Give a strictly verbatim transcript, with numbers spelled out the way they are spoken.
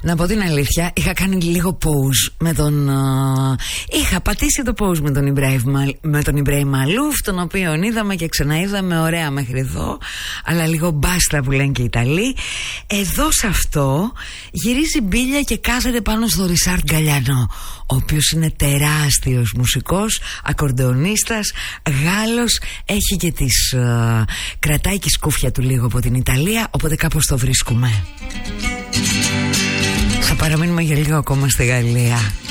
Να πω την αλήθεια, είχα κάνει λίγο pause με τον... Uh, είχα πατήσει το pause με τον Ιμπραήμ, με τον Ιμπραήμ Μαλούφ, τον οποίο είδαμε και ξαναείδαμε, ωραία μέχρι εδώ, αλλά λίγο μπάστα που λένε και οι Ιταλοί. Εδώ σε αυτό γυρίζει μπίλια και κάθεται πάνω στο Ρισάρντ Γκαλιανό, ο οποίος είναι τεράστιος μουσικός, ακορντεονίστας, Γάλλος, έχει και τις... Uh, κρατάει και σκούφια του λίγο από την Ιταλία, οπότε κάπως το βρίσκουμε. Θα παραμείνουμε για λίγο ακόμα στη Γαλλία.